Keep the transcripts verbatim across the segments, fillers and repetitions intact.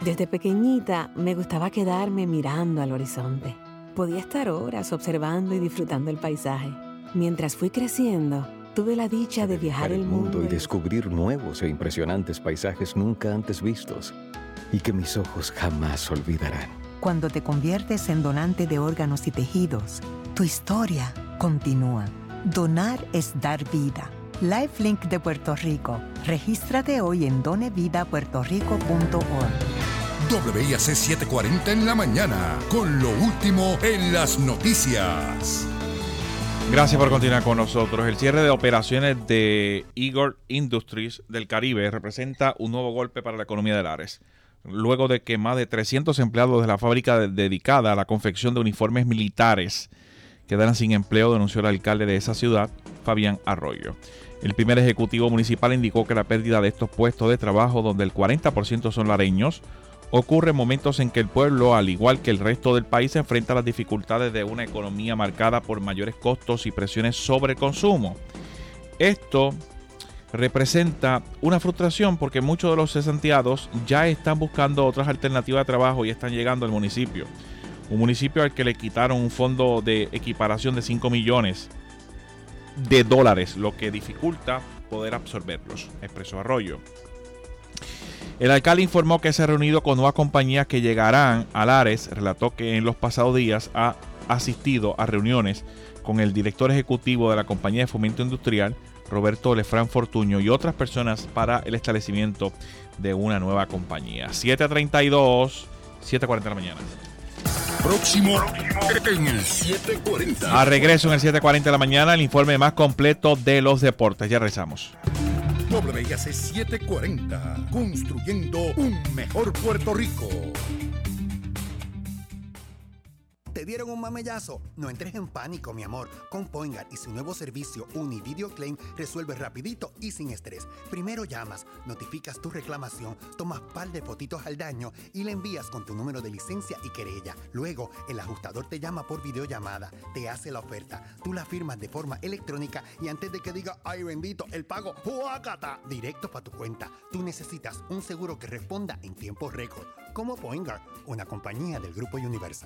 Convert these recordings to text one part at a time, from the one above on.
Desde pequeñita me gustaba quedarme mirando al horizonte. Podía estar horas observando y disfrutando el paisaje. Mientras fui creciendo, tuve la dicha de viajar el mundo y descubrir nuevos e impresionantes paisajes nunca antes vistos y que mis ojos jamás olvidarán. Cuando te conviertes en donante de órganos y tejidos, tu historia continúa. Donar es dar vida. LifeLink de Puerto Rico. Regístrate hoy en done vida puerto rico punto org. W I A C setecientos cuarenta en la mañana, con lo último en las noticias. Gracias por continuar con nosotros. El cierre de operaciones de Igor Industries del Caribe representa un nuevo golpe para la economía de Lares, luego de que más de trescientos empleados de la fábrica de, dedicada a la confección de uniformes militares quedaran sin empleo, denunció el alcalde de esa ciudad, Fabián Arroyo. El primer ejecutivo municipal indicó que la pérdida de estos puestos de trabajo, donde el cuarenta por ciento son lareños, ocurre en momentos en que el pueblo, al igual que el resto del país, se enfrenta a las dificultades de una economía marcada por mayores costos y presiones sobre el consumo. Esto representa una frustración porque muchos de los cesanteados ya están buscando otras alternativas de trabajo y están llegando al municipio. Un municipio al que le quitaron un fondo de equiparación de cinco millones de dólares, lo que dificulta poder absorberlos, expresó Arroyo. El alcalde informó que se ha reunido con nuevas compañías que llegarán a Lares. Relató que en los pasados días ha asistido a reuniones con el director ejecutivo de la compañía de fomento industrial, Roberto Lefrán Fortuño, y otras personas para el establecimiento de una nueva compañía. siete treinta y dos, siete cuarenta de la mañana. Próximo en el siete cuarenta. A regreso en el siete cuarenta de la mañana, el informe más completo de los deportes. Ya regresamos. W I A C setecientos cuarenta, construyendo un mejor Puerto Rico. ¿Te dieron un mamellazo? No entres en pánico, mi amor. Con Poingar y su nuevo servicio Univideo Claim resuelve rapidito y sin estrés. Primero llamas, notificas tu reclamación, tomas par de fotitos al daño y le envías con tu número de licencia y querella. Luego, el ajustador te llama por videollamada, te hace la oferta, tú la firmas de forma electrónica y antes de que diga ¡ay bendito! El pago ¡huácata! Directo para tu cuenta. Tú necesitas un seguro que responda en tiempo récord. Como Poingar, una compañía del Grupo Universal.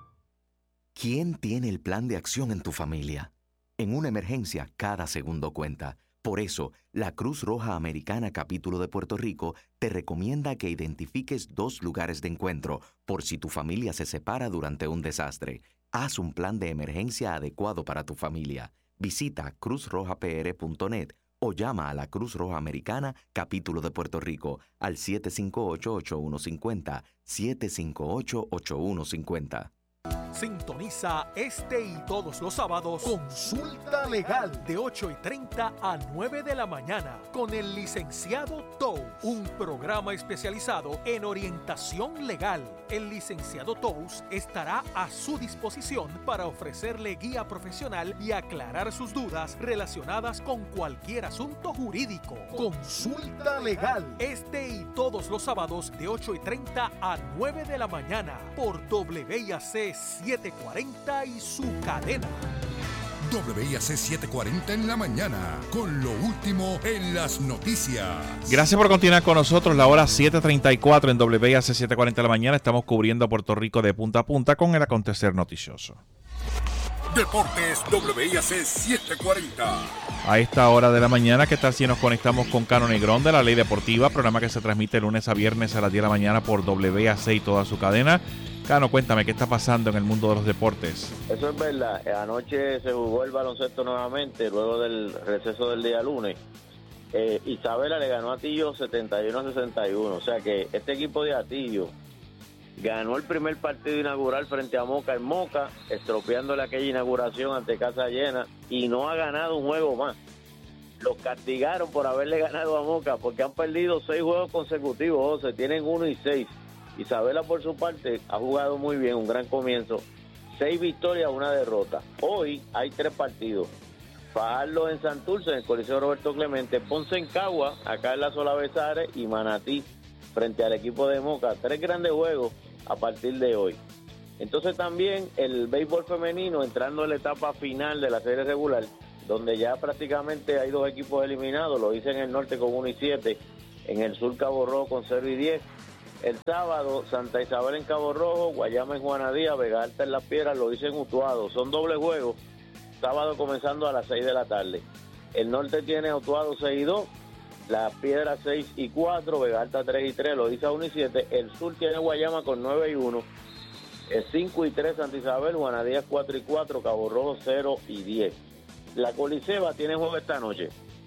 ¿Quién tiene el plan de acción en tu familia? En una emergencia, cada segundo cuenta. Por eso, la Cruz Roja Americana Capítulo de Puerto Rico te recomienda que identifiques dos lugares de encuentro por si tu familia se separa durante un desastre. Haz un plan de emergencia adecuado para tu familia. Visita cruz roja p r punto net o llama a la Cruz Roja Americana Capítulo de Puerto Rico al siete cinco ocho, ocho uno cinco cero, siete cinco ocho, ocho uno cinco cero. Sintoniza este y todos los sábados Consulta Legal de ocho y treinta a nueve de la mañana con el licenciado Tous, un programa especializado en orientación legal. El licenciado Tous estará a su disposición para ofrecerle guía profesional y aclarar sus dudas relacionadas con cualquier asunto jurídico. Consulta Legal este y todos los sábados de ocho y treinta a nueve de la mañana por W I A C setecientos cuarenta y su cadena. W I A C setecientos cuarenta en la mañana, con lo último en las noticias. Gracias por continuar con nosotros. La hora siete treinta y cuatro en W I A C setecientos cuarenta de la mañana. Estamos cubriendo a Puerto Rico de punta a punta con el acontecer noticioso. Deportes W I A C setecientos cuarenta. A esta hora de la mañana, ¿qué tal si nos conectamos con Cano Negrón de La Ley Deportiva? Programa que se transmite lunes a viernes a las diez de la mañana por W I A C y toda su cadena. Cano, cuéntame, ¿qué está pasando en el mundo de los deportes? Eso es verdad. Anoche se jugó el baloncesto nuevamente, luego del receso del día lunes. Eh, Isabela le ganó a Atillo setenta y uno a sesenta y uno. O sea que este equipo de Atillo ganó el primer partido inaugural frente a Moca en Moca, estropeándole aquella inauguración ante casa llena, y no ha ganado un juego más. Los castigaron por haberle ganado a Moca, porque han perdido seis juegos consecutivos, José, tienen uno y seis. Isabela, por su parte, ha jugado muy bien, un gran comienzo. Seis victorias, una derrota. Hoy hay tres partidos. Fajardo en Santurce, en el Coliseo Roberto Clemente, Ponce en Cagua, acá en la Sola Besares, y Manatí frente al equipo de Moca. Tres grandes juegos a partir de hoy. Entonces también el béisbol femenino entrando en la etapa final de la serie regular, donde ya prácticamente hay dos equipos eliminados. Lo hice en el norte con uno y siete, en el sur Cabo Rojo con cero y diez. El sábado, Santa Isabel en Cabo Rojo, Guayama en Juana Díaz, Vega Alta en Las Piedras, lo dicen Utuado. Son doble juegos, sábado comenzando a las seis de la tarde. El norte tiene Utuado seis y dos, Las Piedras seis y cuatro, Vega Alta tres y tres, lo dice uno y siete. El sur tiene Guayama con nueve y uno, el cinco y tres Santa Isabel, Juana Díaz cuatro y cuatro, Cabo Rojo cero y diez. La Coliseba tiene juego esta noche.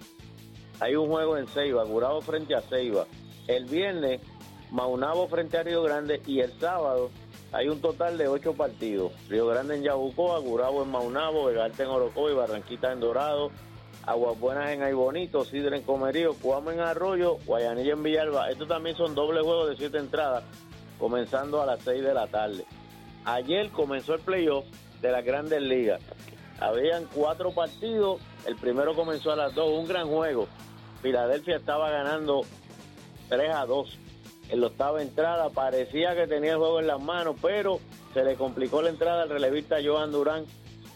Hay un juego en Ceiba, Gurabo frente a Ceiba. El viernes, Maunabo frente a Río Grande, y el sábado hay un total de ocho partidos. Río Grande en Yabucoa, Gurabo en Maunabo, Vega Alta en Orocovi, Barranquita en Dorado, Aguas Buenas en Aybonito, Sidra en Comerío, Cuamo en Arroyo, Guayanilla en Villalba. Estos también son doble juegos de siete entradas, comenzando a las seis de la tarde. Ayer comenzó el playoff de las Grandes Ligas. Habían cuatro partidos, el primero comenzó a las dos, un gran juego. Filadelfia estaba ganando tres a dos. En la octava entrada parecía que tenía el juego en las manos, pero se le complicó la entrada al relevista Joan Durán.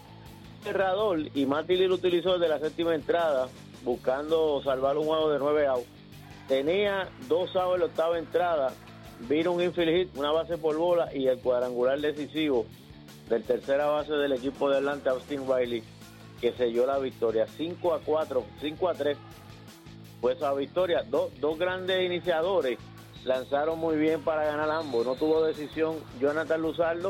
Cerrador, y Mati Lee lo utilizó desde la séptima entrada, buscando salvar un juego de nueve outs. Tenía dos outs en la octava entrada, vino un infield hit, una base por bola y el cuadrangular decisivo del tercera base del equipo de Atlanta, Austin Riley, que selló la victoria. cinco a cuatro, cinco a tres fue esa victoria. Dos, dos grandes iniciadores lanzaron muy bien para ganar ambos. No tuvo decisión Jonathan Luzardo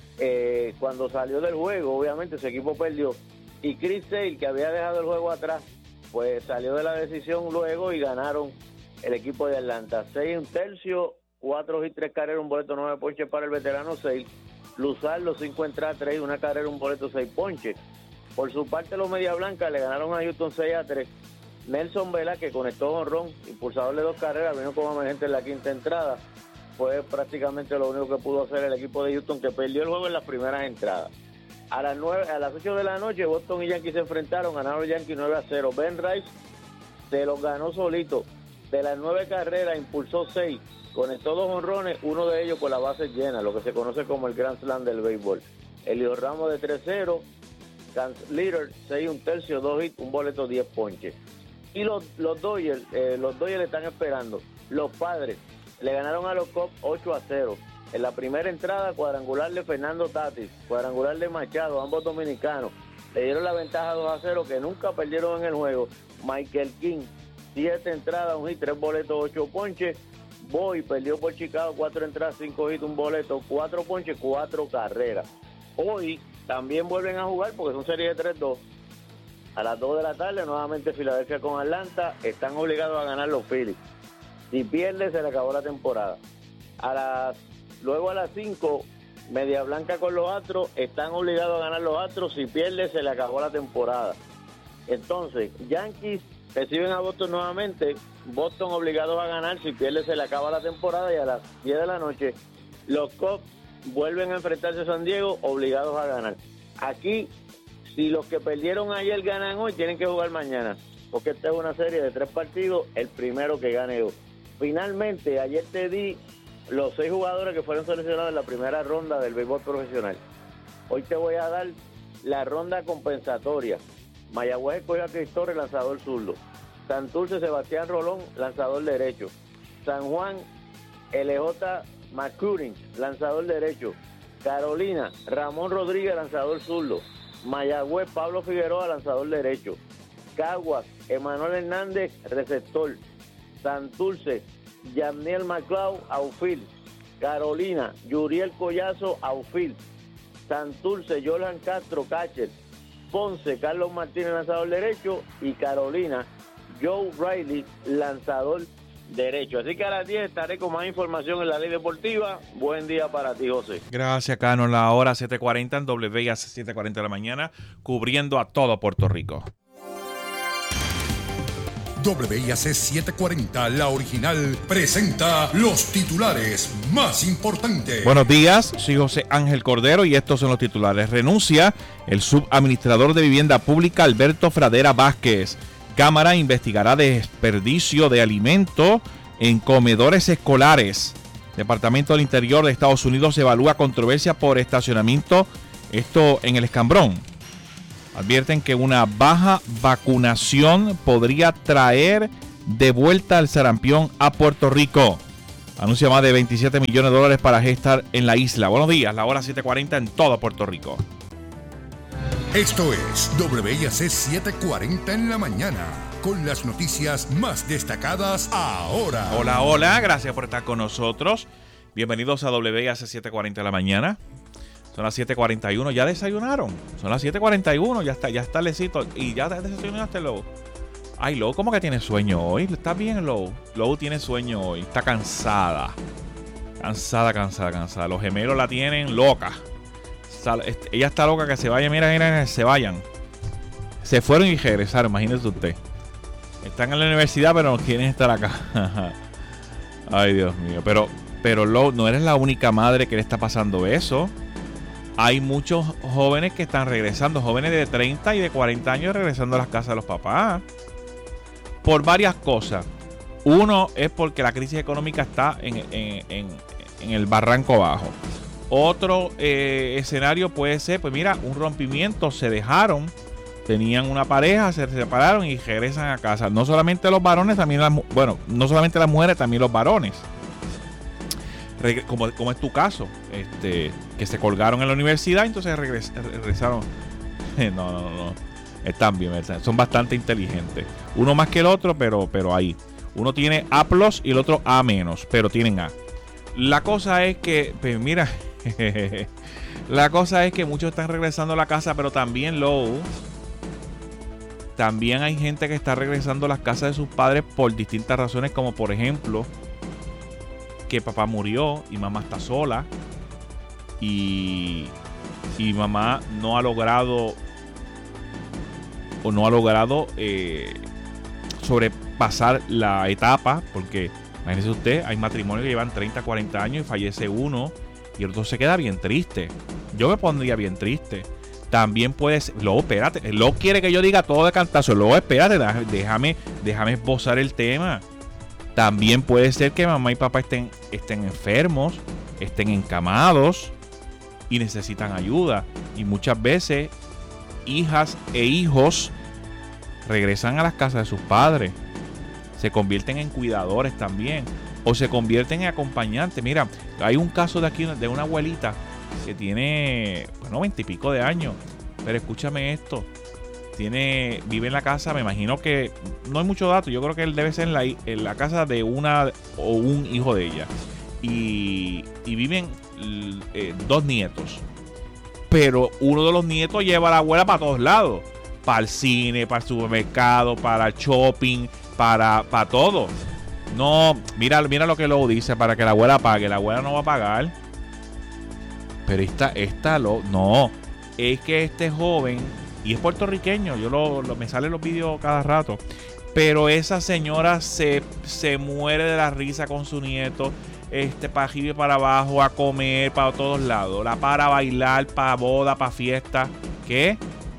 eh, cuando salió del juego. Obviamente su equipo perdió. Y Chris Sale, que había dejado el juego atrás, pues salió de la decisión luego y ganaron el equipo de Atlanta. Seis un tercio, cuatro y tres carreras, un boleto, nueve ponches para el veterano Sale. Luzardo, cinco entradas, tres, una carrera, un boleto, seis ponches. Por su parte, los Media Blancas le ganaron a Houston seis a tres. Nelson Vela, que conectó jonrón, impulsador de dos carreras, vino como emergente en la quinta entrada. Fue prácticamente lo único que pudo hacer el equipo de Houston, que perdió el juego en las primeras entradas. A las nueve, a las ocho de la noche, Boston y Yankees se enfrentaron, ganaron los Yankees nueve a cero. Ben Rice se los ganó solito. De las nueve carreras, impulsó seis, conectó dos jonrones, uno de ellos con la base llena, lo que se conoce como el Grand Slam del béisbol. Elio Ramos de tres cero, Leader seis un tercio, dos hits, un boleto, diez ponches. Y los, los Dodgers, eh, los Dodgers están esperando. Los Padres le ganaron a los Cubs ocho a cero. En la primera entrada, cuadrangular de Fernando Tatis, cuadrangular de Machado, ambos dominicanos. Le dieron la ventaja dos a cero, que nunca perdieron en el juego. Michael King, siete entradas, un hit, tres boletos, ocho ponches. Boy perdió por Chicago, cuatro entradas, cinco hits, un boleto, cuatro ponches, cuatro carreras. Hoy también vuelven a jugar porque son series de tres dos. A las dos de la tarde, nuevamente Filadelfia con Atlanta. Están obligados a ganar los Phillies. Si pierde, se le acabó la temporada. A las, luego a las cinco, Media Blanca con los Astros. Están obligados a ganar los Astros. Si pierde, se le acabó la temporada. Entonces, Yankees reciben a Boston nuevamente. Boston obligados a ganar. Si pierde, se le acaba la temporada. Y a las diez de la noche, los Cubs vuelven a enfrentarse a San Diego, obligados a ganar. Aquí, si los que perdieron ayer ganan hoy, tienen que jugar mañana, porque esta es una serie de tres partidos, el primero que gane hoy. Finalmente, ayer te di los seis jugadores que fueron seleccionados en la primera ronda del béisbol profesional. Hoy te voy a dar la ronda compensatoria. Mayagüez escogió a Cris Torres, lanzador zurdo. Santurce, Sebastián Rolón, lanzador derecho. San Juan, L J McCurry, lanzador derecho. Carolina, Ramón Rodríguez, lanzador zurdo. Mayagüez, Pablo Figueroa, lanzador derecho. Caguas, Emanuel Hernández, receptor. Santurce, Yamniel McLeod, outfield. Carolina, Yuriel Collazo, outfield. Santurce, Jolan Castro, catcher. Ponce, Carlos Martínez, lanzador derecho. Y Carolina, Joe Riley, lanzador derecho. Así que a las diez estaré con más información en la Ley Deportiva. Buen día para ti, José. Gracias, Cano. La hora siete cuarenta en W I A C siete cuarenta de la mañana, cubriendo a todo Puerto Rico. W I A C setecientos cuarenta, la original, presenta los titulares más importantes. Buenos días, soy José Ángel Cordero y estos son los titulares. Renuncia el subadministrador de Vivienda Pública Alberto Fradera Vázquez. Cámara investigará desperdicio de alimento en comedores escolares. Departamento del Interior de Estados Unidos evalúa controversia por estacionamiento, esto en el Escambrón. Advierten que una baja vacunación podría traer de vuelta el sarampión a Puerto Rico. anuncia más de veintisiete millones de dólares para gestar en la isla. Buenos días, la hora siete cuarenta en todo Puerto Rico. Esto es W I A C setecientos cuarenta en la mañana, con las noticias más destacadas ahora. Hola, hola, gracias por estar con nosotros. Bienvenidos a W I A C setecientos cuarenta en la mañana. Son las siete cuarenta y uno, ya desayunaron. Son las siete cuarenta y uno, ya está, ya está lecito. Y ya desayunaste, Low. Ay, Low, ¿cómo que tiene sueño hoy? ¿Está bien, Low? Low tiene sueño hoy, está cansada. Cansada, cansada, cansada. Los gemelos la tienen loca. Ella está loca que se vaya, mira, mira, se vayan. Se fueron y regresaron, imagínese usted. Están en la universidad, pero no quieren estar acá. Ay, Dios mío. Pero, pero Lo, no eres la única madre que le está pasando eso. Hay muchos jóvenes que están regresando, jóvenes de treinta y de cuarenta años regresando a las casas de los papás. Por varias cosas. Uno es porque la crisis económica está en, en, en, en el barranco bajo. Otro eh, escenario puede ser, pues mira, un rompimiento, se dejaron, tenían una pareja, se separaron y regresan a casa. No solamente los varones, también las, bueno, no solamente las mujeres, también los varones. Reg- como, como es tu caso, este, que se colgaron en la universidad, entonces regres- regresaron. No, no, no, están bien, son bastante inteligentes. Uno más que el otro, pero, pero ahí. Uno tiene A plus y el otro A menos, pero tienen A. La cosa es que, pues mira... La cosa es que muchos están regresando a la casa, pero también Low, también hay gente que está regresando a las casas de sus padres por distintas razones, como por ejemplo que papá murió y mamá está sola y, y mamá no ha logrado o no ha logrado eh, sobrepasar la etapa, porque imagínese usted, hay matrimonios que llevan treinta, cuarenta años y fallece uno y el otro se queda bien triste. Yo me pondría bien triste. También puedes... Luego, espérate. Luego quiere que yo diga todo de cantazo. Luego, espérate. Déjame, déjame esbozar el tema. También puede ser que mamá y papá estén, estén enfermos, estén encamados y necesitan ayuda. Y muchas veces, hijas e hijos regresan a las casas de sus padres. Se convierten en cuidadores también. O se convierten en acompañantes. Mira, hay un caso de aquí de una abuelita que tiene, bueno, veintipico de años. Pero escúchame esto. Tiene, vive en la casa, me imagino que no hay mucho dato. Yo creo que él debe ser en la, en la casa de una o un hijo de ella. Y, y viven eh, dos nietos. Pero uno de los nietos lleva a la abuela para todos lados. Para el cine, para el supermercado, para el shopping, para, para todo. No, mira, mira lo que lo dice, para que la abuela pague. La abuela no va a pagar. Pero esta, esta lo, no. Es que este joven, y es puertorriqueño, yo lo, lo me salen los vídeos cada rato. Pero esa señora se, se muere de la risa con su nieto. Este, para arriba y para abajo, a comer, para todos lados. La para bailar, para boda, para fiesta. ¿Qué?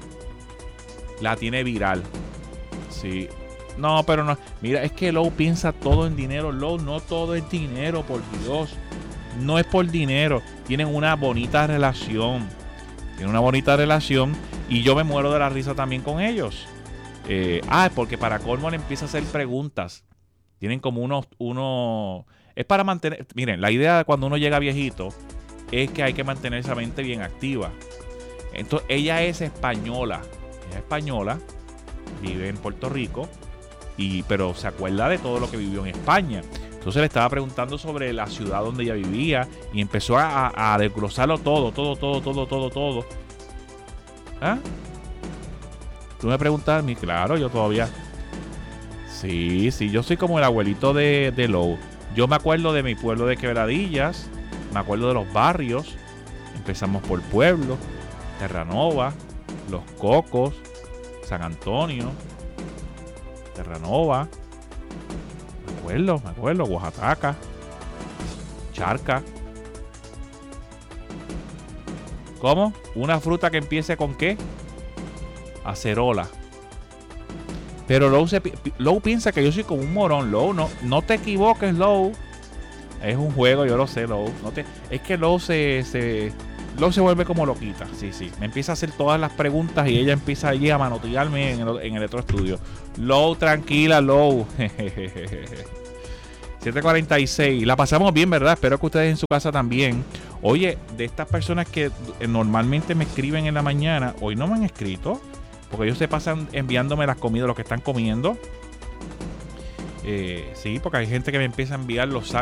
La tiene viral. Sí. No, pero no. Mira, es que Low piensa todo en dinero. Low, no todo es dinero, por Dios. No es por dinero. Tienen una bonita relación. Tienen una bonita relación. Y yo me muero de la risa también con ellos. Eh, ah, porque para colmo le empieza a hacer preguntas. Tienen como unos, uno. Es para mantener. Miren, la idea de cuando uno llega viejito es que hay que mantener esa mente bien activa. Entonces, ella es española. Ella es española. Vive en Puerto Rico. Y, pero se acuerda de todo lo que vivió en España. Entonces le estaba preguntando sobre la ciudad donde ella vivía y empezó a, a desglosarlo todo, todo, todo, todo, todo, todo. ¿Ah? Tú me preguntas a mí, claro, yo todavía... Sí, sí, yo soy como el abuelito de, de Low. Yo me acuerdo de mi pueblo de Quebradillas, me acuerdo de los barrios. Empezamos por Pueblo, Terranova, Los Cocos, San Antonio, Terranova, me acuerdo, me acuerdo, Oaxaca, Charca. ¿Cómo? Una fruta que empiece con ¿qué? Acerola. Pero Low, se, Low piensa que yo soy como un morón. Low, no, no te equivoques, Low. Es un juego, yo lo sé, Low. No te, es que Low se, se, Low se vuelve como loquita. Sí, sí. Me empieza a hacer todas las preguntas y ella empieza allí a manotearme en el, en el otro estudio. Low, tranquila, Low. siete cuarenta y seis. La pasamos bien, ¿verdad? Espero que ustedes en su casa también. Oye, de estas personas que normalmente me escriben en la mañana, hoy no me han escrito, porque ellos se pasan enviándome las comidas, lo que están comiendo. Eh, sí, porque hay gente que me empieza a enviar los